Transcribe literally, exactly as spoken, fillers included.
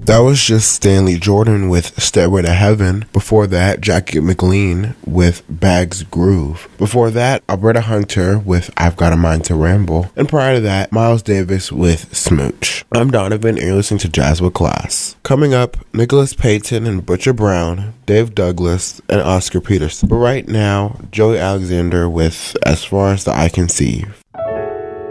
That was just Stanley Jordan with Stairway to Heaven. Before that, Jackie McLean with Bag's Groove. Before that, Alberta Hunter with I've Got a Mind to Ramble. And prior to that, Miles Davis with Smooch. I'm Donovan and you're listening to Jazz with Class. Coming up, Nicholas Payton and Butcher Brown, Dave Douglas, and Oscar Peterson. But right now, Joey Alexander with As Far as the Eye Can See